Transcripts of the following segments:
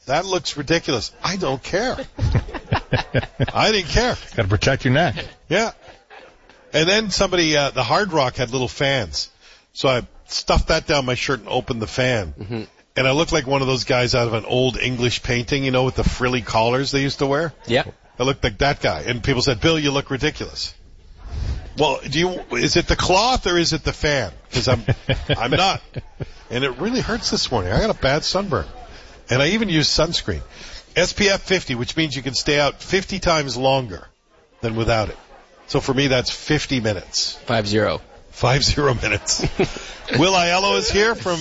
that looks ridiculous. I don't care. I didn't care. Got to protect your neck. Yeah. And then somebody, the Hard Rock had little fans. So I stuffed that down my shirt and opened the fan. Mm-hmm. And I looked like one of those guys out of an old English painting, you know, with the frilly collars they used to wear. Yeah. I looked like that guy. And people said, Bill, you look ridiculous. Well, is it the cloth or is it the fan? Because I'm not. And it really hurts this morning. I got a bad sunburn. And I even use sunscreen. SPF 50, which means you can stay out 50 times longer than without it. So for me, that's 50 minutes. 50. 50 minutes. Will Aiello is here from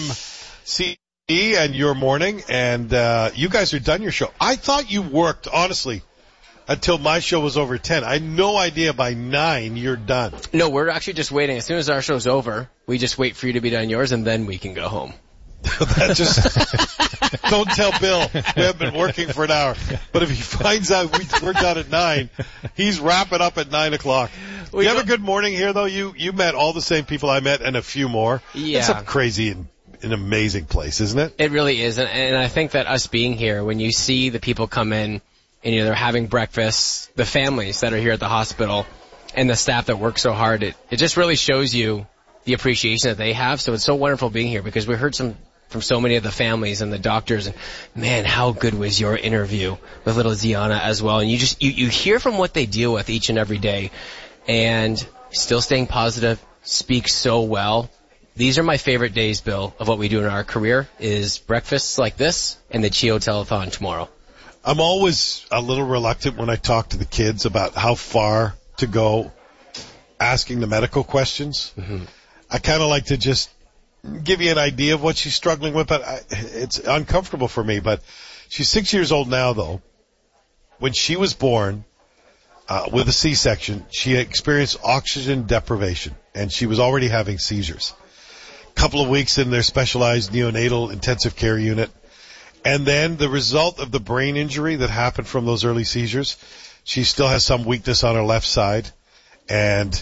CE and Your Morning, and you guys are done your show. I thought you worked, honestly, until my show was over 10. I had no idea by 9 you're done. No, we're actually just waiting. As soon as our show's over, we just wait for you to be done yours, and then we can go home. That just don't tell Bill we haven't been working for an hour. But if he finds out we're done at 9, he's wrapping up at 9 o'clock. You have a good morning here, though. You met all the same people I met and a few more. Yeah. It's a crazy and an amazing place, isn't it? It really is, and I think that us being here, when you see the people come in and they're having breakfast, the families that are here at the hospital, and the staff that work so hard, it just really shows you the appreciation that they have. So it's so wonderful being here because we heard from so many of the families and the doctors, and man, how good was your interview with little Ziana as well. And you hear from what they deal with each and every day, and still staying positive, speak so well. These are my favorite days, Bill, of what we do in our career, is breakfasts like this and the CHEO Telethon tomorrow. I'm always a little reluctant when I talk to the kids about how far to go asking the medical questions. Mm-hmm. I kind of like to just give you an idea of what she's struggling with, but it's uncomfortable for me. But she's 6 years old now, though. When she was born with a C-section, she experienced oxygen deprivation, and she was already having seizures. A couple of weeks in their specialized neonatal intensive care unit. And then the result of the brain injury that happened from those early seizures, she still has some weakness on her left side, and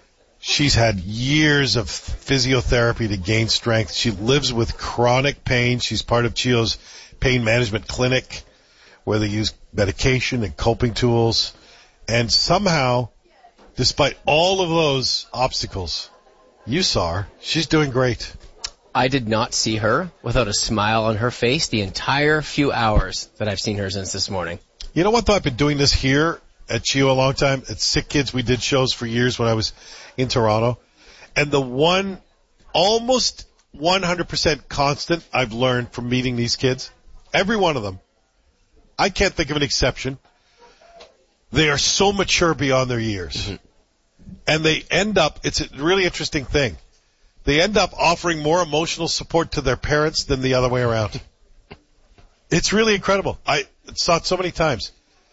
she's had years of physiotherapy to gain strength. She lives with chronic pain. She's part of CHEO's pain management clinic where they use medication and coping tools. And somehow, despite all of those obstacles, you saw her. She's doing great. I did not see her without a smile on her face the entire few hours that I've seen her since this morning. You know what, though? I've been doing this here at CHEO a long time. At Sick Kids, we did shows for years when I was in Toronto. And the one almost 100% constant I've learned from meeting these kids, every one of them, I can't think of an exception. They are so mature beyond their years. Mm-hmm. And they end up, it's a really interesting thing, they end up offering more emotional support to their parents than the other way around. It's really incredible. I saw it so many times.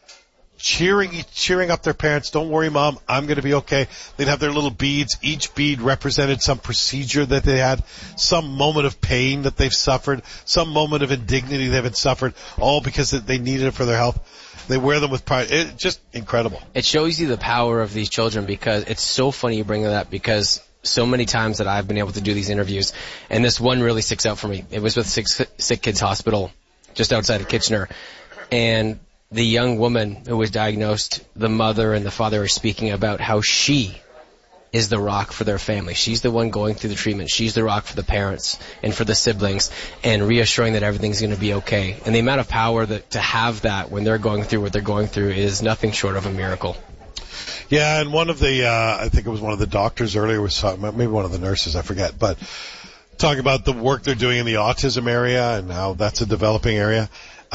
Cheering up their parents. Don't worry, Mom. I'm going to be okay. They'd have their little beads. Each bead represented some procedure that they had, some moment of pain that they've suffered, some moment of indignity they've suffered, all because they needed it for their health. They wear them with pride. It's just incredible. It shows you the power of these children because it's so funny you bring that up because so many times that I've been able to do these interviews, and this one really sticks out for me. It was with Sick Kids Hospital just outside of Kitchener, and the young woman who was diagnosed, the mother and the father are speaking about how she is the rock for their family. She's the one going through the treatment. She's the rock for the parents and for the siblings, and reassuring that everything's going to be okay. And the amount of power to have that when they're going through what they're going through is nothing short of a miracle. Yeah, and one of the, I think it was one of the doctors earlier was talking about, maybe one of the nurses, I forget, but talking about the work they're doing in the autism area and how that's a developing area.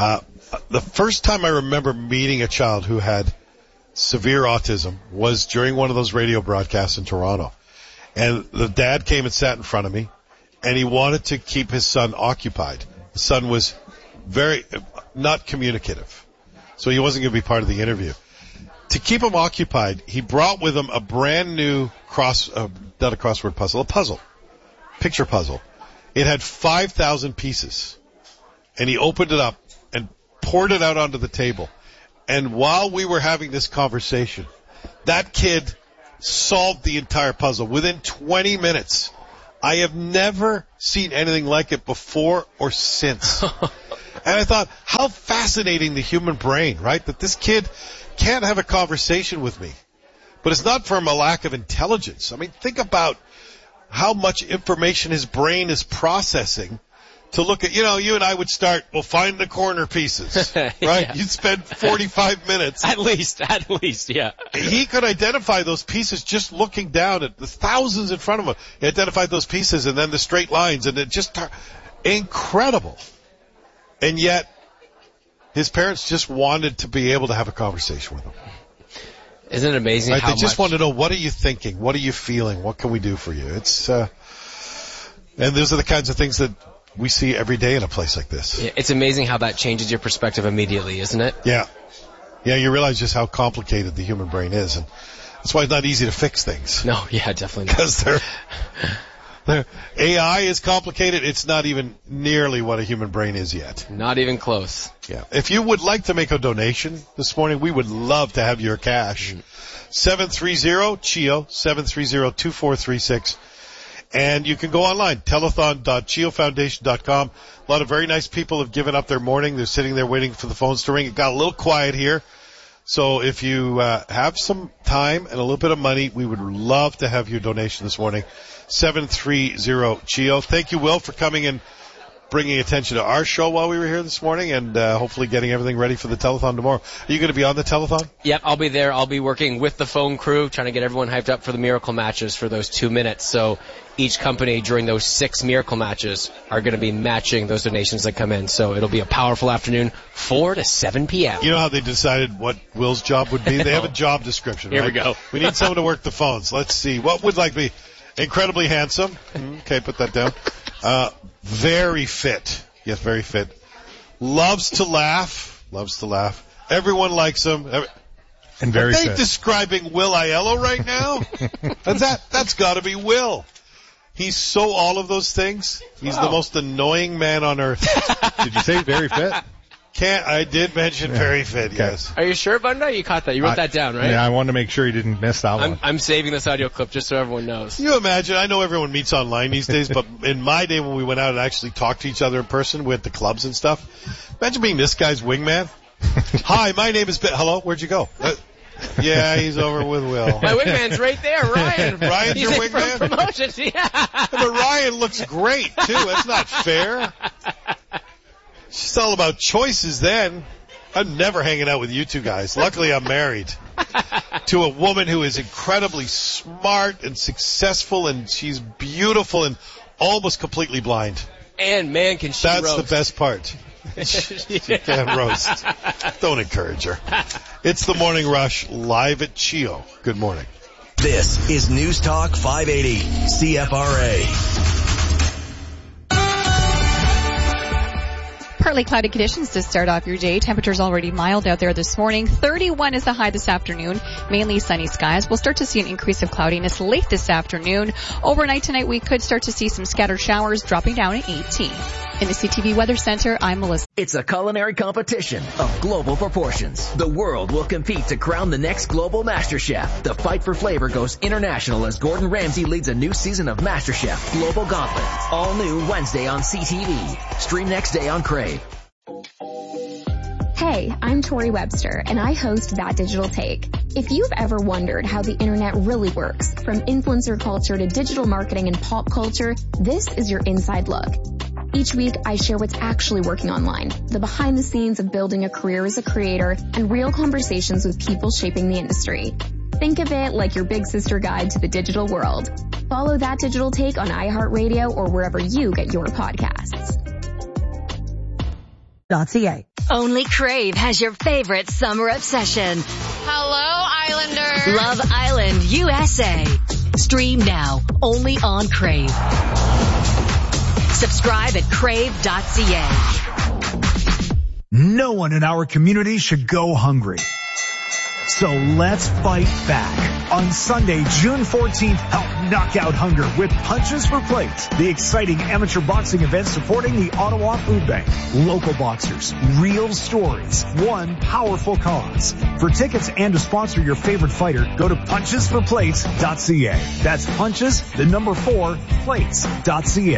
The first time I remember meeting a child who had severe autism was during one of those radio broadcasts in Toronto. And the dad came and sat in front of me, and he wanted to keep his son occupied. The son was very not communicative, so he wasn't going to be part of the interview. To keep him occupied, he brought with him a brand new not a crossword puzzle, a puzzle, picture puzzle. It had 5,000 pieces, and he opened it up and poured it out onto the table. And while we were having this conversation, that kid solved the entire puzzle within 20 minutes. I have never seen anything like it before or since. And I thought, how fascinating the human brain, right? That this kid can't have a conversation with me. But it's not from a lack of intelligence. I mean, think about how much information his brain is processing to look at, you and I would start, find the corner pieces, right? Yeah. You'd spend 45 minutes. At least, yeah. He could identify those pieces just looking down at the thousands in front of him. He identified those pieces and then the straight lines, and it just incredible. And yet, his parents just wanted to be able to have a conversation with him. Isn't it amazing right? how They just much... want to know, what are you thinking? What are you feeling? What can we do for you? It's, and those are the kinds of things that we see every day in a place like this. Yeah, it's amazing how that changes your perspective immediately, isn't it? Yeah. Yeah, you realize just how complicated the human brain is, and that's why it's not easy to fix things. No, yeah, definitely not. Because AI is complicated. It's not even nearly what a human brain is yet. Not even close. Yeah. If you would like to make a donation this morning, we would love to have your cash. 730-CHIO, 730-2436. And you can go online, telethon.chiofoundation.com. A lot of very nice people have given up their morning. They're sitting there waiting for the phones to ring. It got a little quiet here. So if you have some time and a little bit of money, we would love to have your donation this morning. 730-CHIO. Thank you, Will, for coming and bringing attention to our show while we were here this morning, and hopefully getting everything ready for the telethon tomorrow. Are you going to be on the telethon? Yep, I'll be there. I'll be working with the phone crew, trying to get everyone hyped up for the miracle matches for those 2 minutes. So each company during those 6 miracle matches are going to be matching those donations that come in. So it'll be a powerful afternoon, 4 to 7 p.m. You know how they decided what Will's job would be? They have a job description, Here right? we go. We need someone to work the phones. Let's see. What would be incredibly handsome? Okay, put that down. Very fit. Yes, very fit. Loves to laugh. Everyone likes him. And very Are they fit. describing Will Aiello right now? That's got to be Will. He's so all of those things. He's the most annoying man on earth. Did you say very fit? I did mention very fit, yes. Are you sure, Bunda? You caught that. You wrote that down, right? Yeah, I wanted to make sure you didn't miss that one. I'm saving this audio clip just so everyone knows. Can you imagine? I know everyone meets online these days, but in my day when we went out and actually talked to each other in person with the clubs and stuff, imagine being this guy's wingman. Hi, my name is Ben. Hello, where'd you go? Yeah, he's over with Will. My wingman's right there, Ryan. Ryan's He's your in wingman? for promotion. Yeah. But Ryan looks great, too. That's not fair. It's just all about choices then. I'm never hanging out with you two guys. Luckily, I'm married to a woman who is incredibly smart and successful, and she's beautiful and almost completely blind. And man, can she That's roast. the best part. She can roast. Don't encourage her. It's the Morning Rush live at CHIO. Good morning. This is News Talk 580 CFRA. Partly cloudy conditions to start off your day. Temperatures already mild out there this morning. 31 is the high this afternoon. Mainly sunny skies. We'll start to see an increase of cloudiness late this afternoon. Overnight tonight, we could start to see some scattered showers dropping down at 18. In the CTV Weather Center, I'm Melissa. It's a culinary competition of global proportions. The world will compete to crown the next global MasterChef. The fight for flavor goes international as Gordon Ramsay leads a new season of MasterChef Global Gauntlet. All new Wednesday on CTV. Stream next day on Crave. Hey, I'm Tori Webster, and I host That Digital Take. If you've ever wondered how the internet really works, from influencer culture to digital marketing and pop culture, this is your inside look. Each week, I share what's actually working online, the behind the scenes of building a career as a creator, and real conversations with people shaping the industry. Think of it like your big sister guide to the digital world. Follow That Digital Take on iHeartRadio or wherever you get your podcasts. .ca. Only Crave has your favorite summer obsession. Hello, Islanders. Love Island, USA. Stream now, only on Crave. Subscribe at crave.ca. No one in our community should go hungry. So let's fight back. On Sunday, June 14th, help knock out hunger with Punches for Plates, the exciting amateur boxing event supporting the Ottawa Food Bank. Local boxers, real stories, one powerful cause. For tickets and to sponsor your favorite fighter, go to punchesforplates.ca. That's punches, the number 4, plates.ca.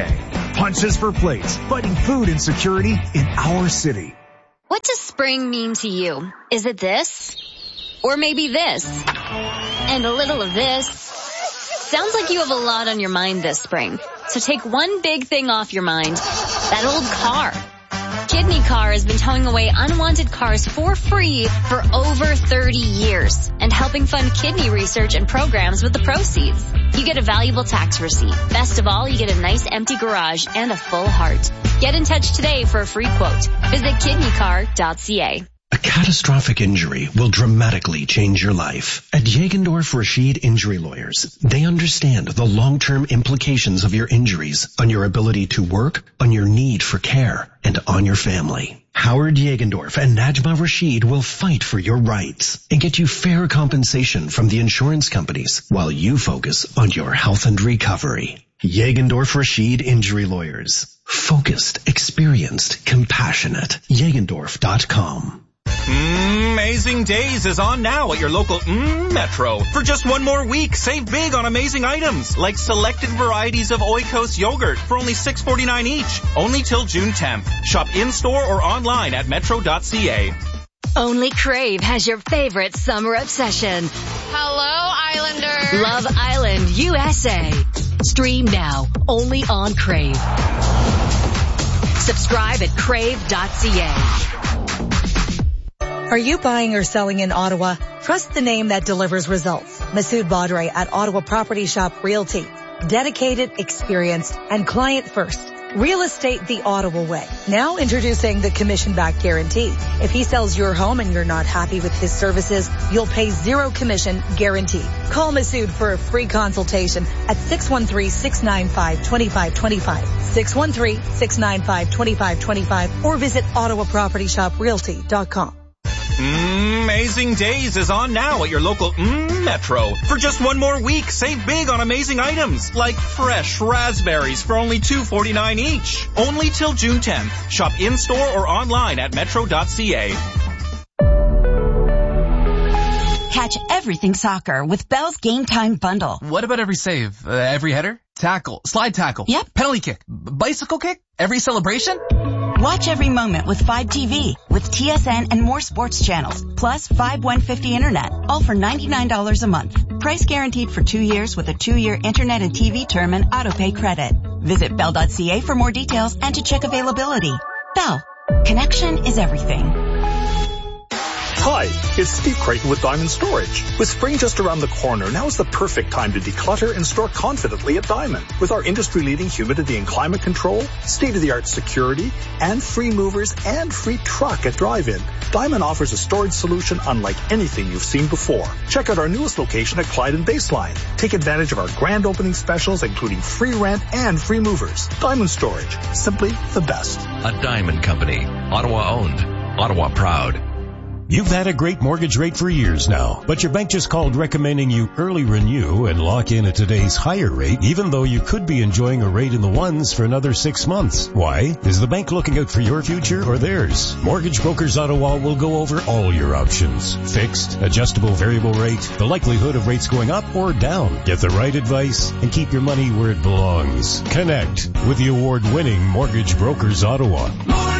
Punches for Plates, fighting food insecurity in our city. What does spring mean to you? Is it this? Or maybe this? And a little of this? Sounds like you have a lot on your mind this spring. So take one big thing off your mind. That old car. Kidney Car has been towing away unwanted cars for free for over 30 years and helping fund kidney research and programs with the proceeds. You get a valuable tax receipt. Best of all, you get a nice empty garage and a full heart. Get in touch today for a free quote. Visit kidneycar.ca. A catastrophic injury will dramatically change your life. At Jagendorf Rashid Injury Lawyers, they understand the long-term implications of your injuries on your ability to work, on your need for care, and on your family. Howard Jagendorf and Najma Rashid will fight for your rights and get you fair compensation from the insurance companies while you focus on your health and recovery. Jagendorf Rashid Injury Lawyers. Focused, experienced, compassionate. Jagendorf.com. Amazing Days is on now at your local Metro. For just one more week, save big on amazing items like selected varieties of Oikos yogurt for only $6.49 each. Only till June 10th. Shop in-store or online at metro.ca. Only Crave has your favorite summer obsession. Hello, Islander. Love Island USA. Stream now, only on Crave. Subscribe at crave.ca. Are you buying or selling in Ottawa? Trust the name that delivers results. Masood Badre at Ottawa Property Shop Realty. Dedicated, experienced, and client first. Real estate the Ottawa way. Now introducing the commission-back guarantee. If he sells your home and you're not happy with his services, you'll pay zero commission guaranteed. Call Masood for a free consultation at 613-695-2525. 613-695-2525 or visit OttawaPropertyShopRealty.com. Amazing Days is on now at your local Metro. For just one more week, save big on amazing items like fresh raspberries for only $2.49 each. Only till June 10th. Shop in-store or online at metro.ca. Catch everything soccer with Bell's Game Time Bundle. What about every save? Every header? Tackle? Slide tackle? Yep. Penalty kick? Bicycle kick? Every celebration? Watch every moment with 5TV, with TSN and more sports channels, plus 5150 internet, all for $99 a month. Price guaranteed for 2 years with a 2-year internet and TV term and autopay credit. Visit Bell.ca for more details and to check availability. Bell. Connection is everything. Hi, it's Steve Creighton with Diamond Storage. With spring just around the corner, now is the perfect time to declutter and store confidently at Diamond. With our industry-leading humidity and climate control, state-of-the-art security, and free movers and free truck at drive-in, Diamond offers a storage solution unlike anything you've seen before. Check out our newest location at Clyde and Baseline. Take advantage of our grand opening specials, including free rent and free movers. Diamond Storage, simply the best. A Diamond Company, Ottawa owned, Ottawa proud. You've had a great mortgage rate for years now, but your bank just called recommending you early renew and lock in at today's higher rate, even though you could be enjoying a rate in the ones for another 6 months. Why? Is the bank looking out for your future or theirs? Mortgage Brokers Ottawa will go over all your options. Fixed, adjustable variable rate, the likelihood of rates going up or down. Get the right advice and keep your money where it belongs. Connect with the award-winning Mortgage Brokers Ottawa.